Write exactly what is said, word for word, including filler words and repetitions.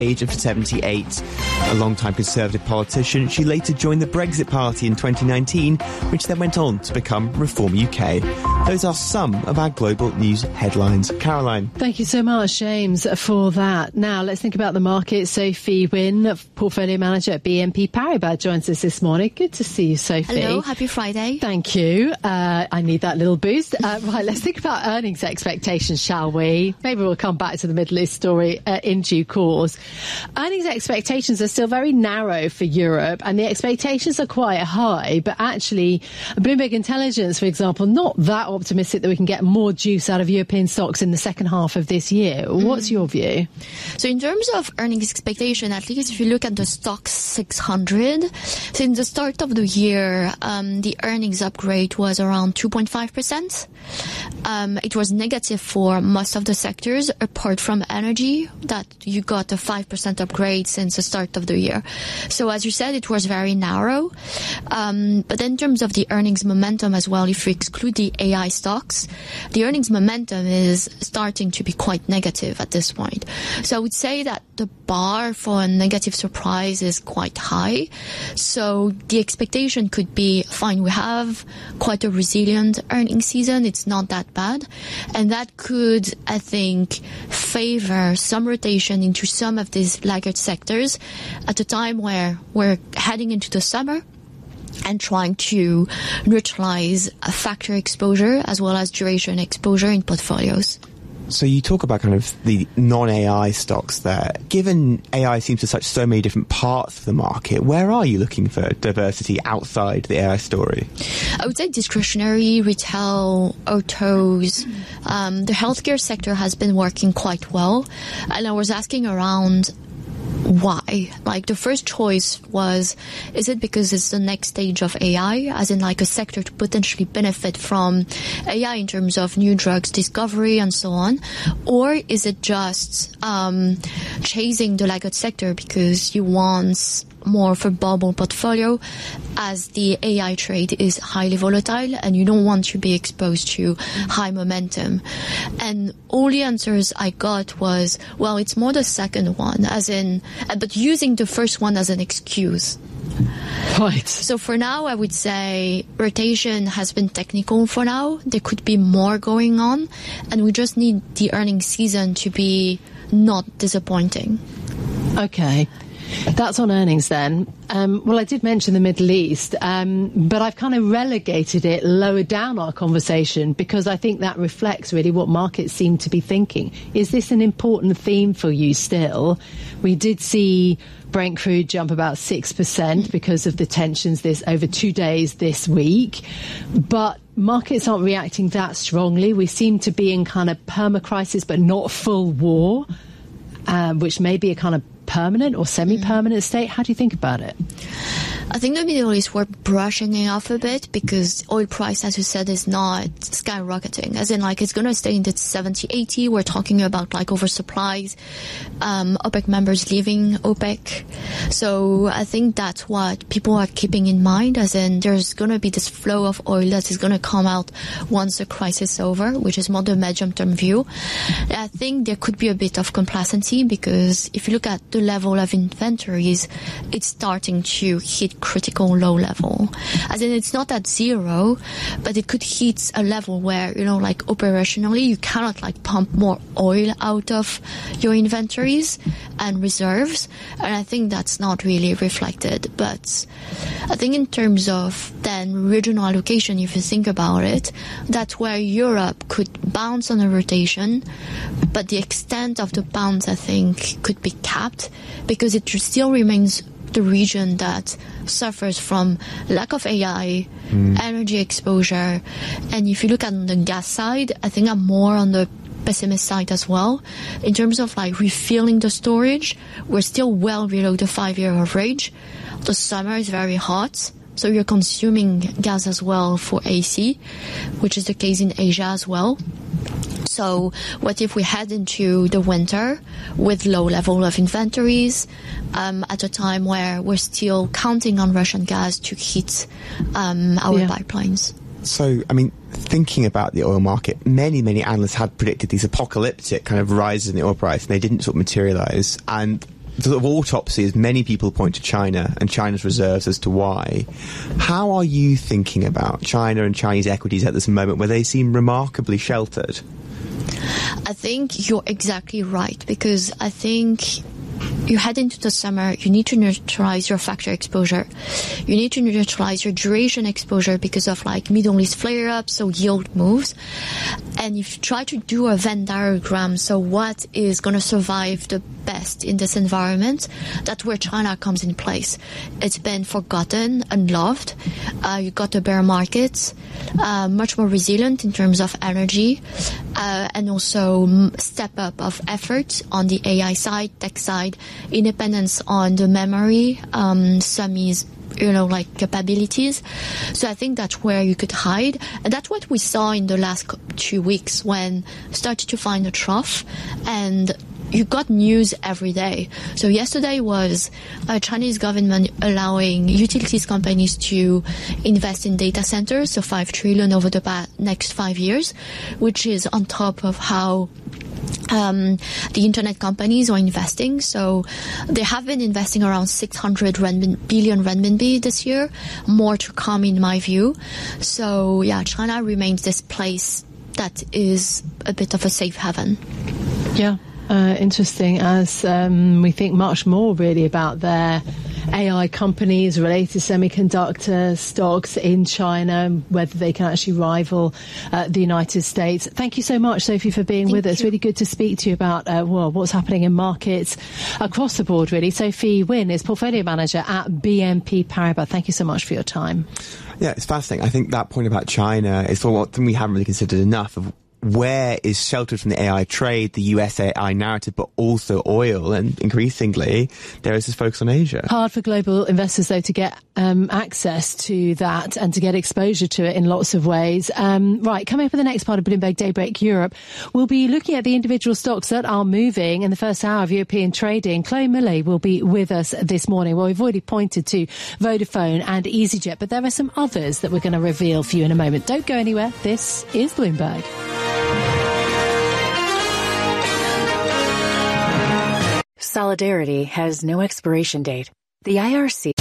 age of seventy-eight. A long-time Conservative politician, she later joined the Brexit Party in twenty nineteen, which then went on to become Reform U K. Those are some of our global news headlines. Caroline. Thank you so much, James, for that. Now, let's think about the market. Sophie Wynn, Portfolio Manager at B N P Paribas, joins us this morning. Good to see you, Sophie. Hello, happy Friday. Thank you. Uh, I need that little boost. Uh, right, let's think about earnings expectations, shall we? Maybe we'll come back to the Middle East story uh, in due course. Earnings expectations are still very narrow for Europe, and the expectations are quite high, but actually Bloomberg Intelligence, for example, not that optimistic that we can get more juice out of European stocks in the second half of this year. What's mm. your view? So in terms of earnings expectation, at least if you look at the Stoxx six hundred, since the start of the year, um, the earnings upgrade was around two point five percent. Um, it was negative for most of the sectors, apart from energy, that you got a five percent upgrade since the start of the year. So as you said, it was very narrow. Um, but in terms of the earnings momentum as well, if you exclude the A I stocks, the earnings momentum is starting to be quite negative at this point. So I would say that the bar for a negative surprise is quite high. So the expectation could be, fine, we have quite a resilient earnings season. It's not that bad. And that could, I think, favor some rotation into some of these laggard sectors at a time where we're heading into the summer and trying to neutralize a factor exposure as well as duration exposure in portfolios. So you talk about kind of the non-A I stocks there. Given A I seems to touch so many different parts of the market, where are you looking for diversity outside the A I story? I would say discretionary, retail, autos. Um, the healthcare sector has been working quite well. And I was asking around why. Like, the first choice was, is it because it's the next stage of A I, as in like a sector to potentially benefit from A I in terms of new drugs discovery and so on? Or is it just um, chasing the laggard sector because you want more of a bubble portfolio, as the A I trade is highly volatile and you don't want to be exposed to high momentum? And all the answers I got was, well, it's more the second one, as in, but using the first one as an excuse. Right. So for now, I would say rotation has been technical for now. There could be more going on, and we just need the earnings season to be not disappointing. Okay. That's on earnings then. Um, well, I did mention the Middle East, um, but I've kind of relegated it lower down our conversation because I think that reflects really what markets seem to be thinking. Is this an important theme for you still? We did see Brent crude jump about six percent because of the tensions this over two days this week, but markets aren't reacting that strongly. We seem to be in kind of perma-crisis, but not full war, um, which may be a kind of permanent or semi-permanent state. How do you think about it? I think the Middle East, we're brushing it off a bit because oil price, as you said, is not skyrocketing. As in, like, it's going to stay in the seventy, eighty. We're talking about, like, oversupplies, um, OPEC members leaving OPEC. So I think that's what people are keeping in mind, as in there's going to be this flow of oil that is going to come out once the crisis is over, which is more the medium-term view. I think there could be a bit of complacency because if you look at the level of inventories, it's starting to hit critical low level. As in, it's not at zero, but it could hit a level where, you know, like operationally, you cannot like pump more oil out of your inventories and reserves. And I think that's not really reflected. But I think in terms of then regional allocation, if you think about it, that's where Europe could bounce on a rotation, but the extent of the bounce, I think, could be capped because it still remains the region that suffers from lack of A I, mm. energy exposure. And if you look at the gas side, I think I'm more on the pessimist side as well. In terms of like refilling the storage, we're still well below the five-year average. The summer is very hot, so you're consuming gas as well for A C, which is the case in Asia as well. So what if we head into the winter with low level of inventories um, at a time where we're still counting on Russian gas to heat um, our yeah. pipelines? So, I mean, thinking about the oil market, many, many analysts had predicted these apocalyptic kind of rises in the oil price, and they didn't sort of materialise. And sort of autopsy, as many people point to China and China's reserves as to why. How are you thinking about China and Chinese equities at this moment where they seem remarkably sheltered? I think you're exactly right, because I think you head into the summer, you need to neutralize your factor exposure. You need to neutralize your duration exposure because of like Middle East flare-ups, so yield moves. And if you try to do a Venn diagram, so what is going to survive the best in this environment, that's where China comes in place. It's been forgotten and loved. Uh, you got the bear markets, uh, much more resilient in terms of energy, uh, and also step up of effort on the A I side, tech side, independence on the memory, um, semis, you know, like capabilities. So I think that's where you could hide. And that's what we saw in the last two weeks when started to find a trough, and you got news every day. So yesterday was a Chinese government allowing utilities companies to invest in data centers, so five trillion over the pa- next five years, which is on top of how Um, the internet companies are investing. So they have been investing around six hundred renmin- billion renminbi this year, more to come in my view. So yeah, China remains this place that is a bit of a safe haven. Yeah, uh, interesting, as um, we think much more really about their A I companies, related semiconductor stocks in China, whether they can actually rival uh, the United States. Thank you so much, Sophie, for being Thank with us. you. Really good to speak to you about uh, well, what's happening in markets across the board, really. Sophie Wynn is Portfolio Manager at B N P Paribas. Thank you so much for your time. Yeah, it's fascinating. I think that point about China is something we haven't really considered enough of. Where is sheltered from the A I trade, the U S A I narrative, but also oil, and increasingly there is this focus on Asia. Hard for global investors, though, to get um, access to that and to get exposure to it in lots of ways. Um, right, coming up in the next part of Bloomberg Daybreak Europe, we'll be looking at the individual stocks that are moving in the first hour of European trading. Chloe Milley will be with us this morning. Well, we've already pointed to Vodafone and EasyJet, but there are some others that we're going to reveal for you in a moment. Don't go anywhere. This is Bloomberg. Solidarity has no expiration date. The I R C